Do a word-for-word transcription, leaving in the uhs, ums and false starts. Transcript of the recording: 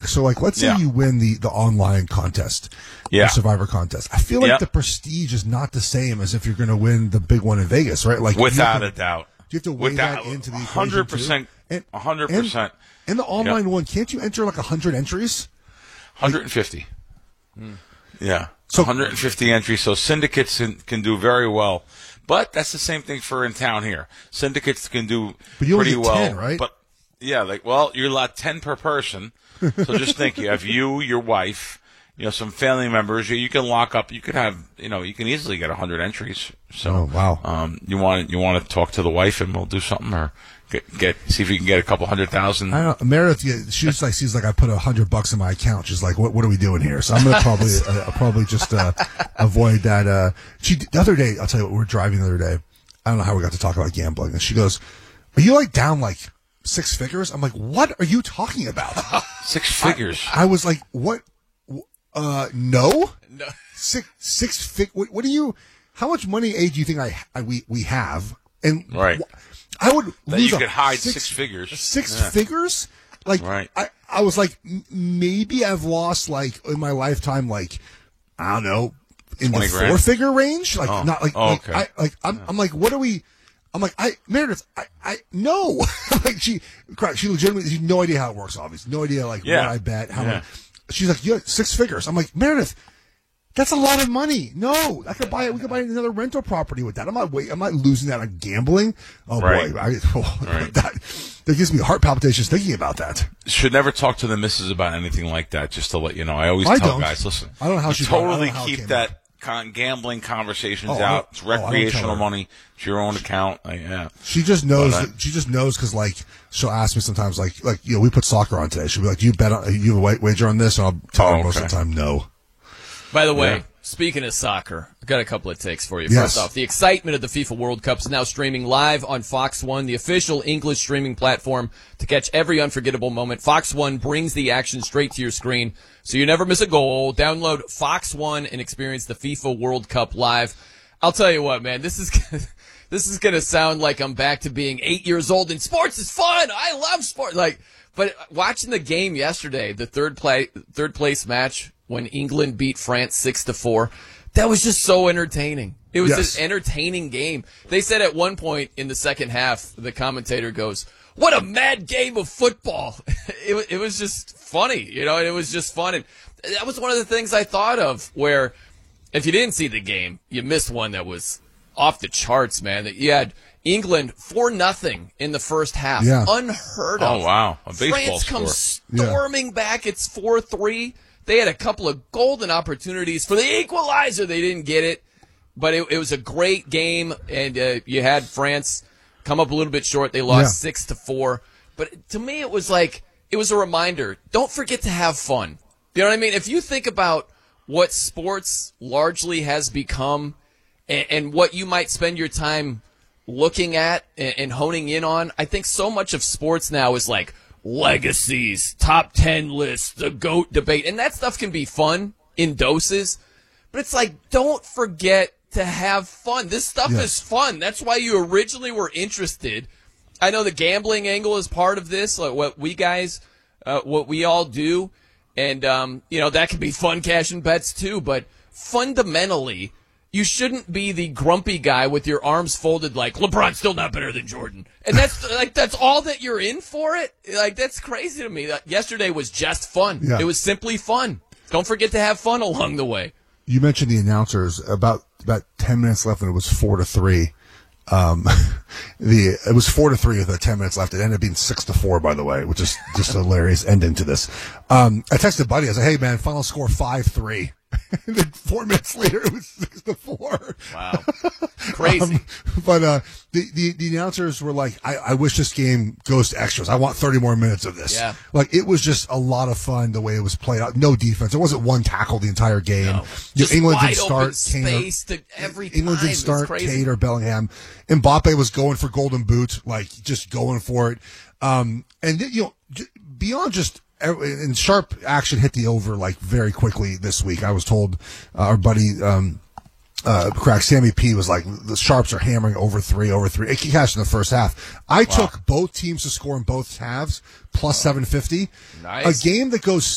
So, like, let's say Yeah. you win the, the online contest, Yeah. the Survivor contest. I feel like Yeah. the prestige is not the same as if you're going to win the big one in Vegas, right? Like, Without you a doubt. Do you have to weigh Without, that into the one hundred percent. And, one hundred percent. And, and the online Yep. one, can't you enter like one hundred entries? one hundred fifty. Hmm. Yeah. So- one hundred fifty entries. So syndicates can, can do very well. But that's the same thing for in town here. Syndicates can do But you only pretty get well. ten, right? But yeah, like, well, you're allowed ten per person. So just think, you have you, your wife, you know, some family members. You, you can lock up. You could have, you know, you can easily get one hundred entries. So, Oh, wow. Um, you want you want to talk to the wife, and we'll do something, or get, get see if you can get a couple hundred thousand. I don't know. Meredith, yeah, she's like, she's like, I put a hundred bucks in my account. She's like, what, what are we doing here? So I'm gonna probably, uh, I'll probably just uh, avoid that. Uh, she the other day, I'll tell you what, we were driving the other day. I don't know how we got to talk about gambling, and she goes, "Are you like down like six figures?" I'm like, "What are you talking about?" Six figures. I, I was like, "What? Uh, no, No. six six fig. What, what do you? How much money a do you think I, I we we have?" And Right. I would That lose you a could hide six, six figures. Six Yeah. figures? Like, Right. I, I was like, m- maybe I've lost, like, in my lifetime, like, I don't know, in the twenty grand? four-figure range? Like, Oh. not like, Oh, like, okay. I, like, I'm, I'm like, what are we, I'm like, I, Meredith, I, I, no. Like, she, correct, she legitimately, she had no idea how it works, obviously. No idea, like, Yeah. what I bet, how Yeah. much. She's like, yeah, six figures. I'm like, Meredith, that's a lot of money. No, I could buy it. We could buy another rental property with that. I'm not wait. I'm not losing that on gambling. Oh Right. boy, I, oh, Right. that that gives me heart palpitations thinking about that. Should never talk to the missus about anything like that, just to let you know. I always I tell don't. guys, listen, I don't know how you she brought it. I don't totally know how it keep came that con- gambling conversations Oh, I out. don't- It's oh, I don't tell recreational her. money. It's your own account. Like, yeah. She just knows. But I- that, she just knows because like she'll ask me sometimes like like you know we put soccer on today. She'll be like, "Do you bet on you have a wa- wager on this?" And I'll tell Oh, her most okay. of the time no. By the way, Yeah. speaking of soccer, I've got a couple of takes for you. Yes. First off, the excitement of the FIFA World Cup is now streaming live on Fox One, the official English streaming platform to catch every unforgettable moment. Fox One brings the action straight to your screen, so you never miss a goal. Download Fox One and experience the FIFA World Cup live. I'll tell you what, man, this is this is going to sound like I'm back to being eight years old, and sports is fun. I love sport. Like, but watching the game yesterday, the third play, third place match when England beat France six to four, that was just so entertaining. It was Yes. an entertaining game. They said at one point in the second half, the commentator goes, "What a mad game of football!" it, wa- it was just funny, you know. And it was just fun, and that was one of the things I thought of. Where if you didn't see the game, you missed one that was off the charts, man. That you had England four nothing in the first half, Yeah. unheard Oh, of. wow. A baseball France score. comes Yeah. storming back. It's four three. They had a couple of golden opportunities for the equalizer. They didn't get it, but it, it was a great game, and uh, you had France come up a little bit short. They lost Yeah. six to four. But to me, it was like it was a reminder. Don't forget to have fun. You know what I mean? If you think about what sports largely has become, and, and what you might spend your time looking at and, and honing in on, I think so much of sports now is like legacies, top ten lists, the GOAT debate, and that stuff can be fun in doses, but it's like, don't forget to have fun. This stuff Yeah. is fun. That's why you originally were interested. I know the gambling angle is part of this, like what we guys, uh, what we all do, and, um, you know, that can be fun cashing bets too, but fundamentally, you shouldn't be the grumpy guy with your arms folded like, LeBron's still not better than Jordan. And that's like, that's all that you're in for it? Like, that's crazy to me. That yesterday was just fun. Yeah. It was simply fun. Don't forget to have fun along the way. You mentioned the announcers about about ten minutes left, and it was four to three. Um, the it was four to three with uh, ten minutes left. It ended up being six to four, by the way, which is just a hilarious ending to this. Um, I texted Buddy. I was like, "Hey, man, final score five three." And then four minutes later, it was six to four. Wow, crazy. Um, but uh, the, the the announcers were like, I, "I wish this game goes to extras. I want thirty more minutes of this." Yeah. Like, it was just a lot of fun the way it was played out. No defense. There wasn't one tackle the entire game. No. You know, Just England wide didn't open start Kane or- space to every England time. didn't start It's crazy. Kate or Bellingham. Mbappe was going for Golden Boot, like just going for it. Um, and you know, j- beyond just and sharp action hit the over like very quickly this week. I was told uh, our buddy um, uh, crack Sammy P was like the Sharps are hammering over three, over three. It cashed in the first half. I took both teams to score in both halves plus seven fifty. Nice. A game that goes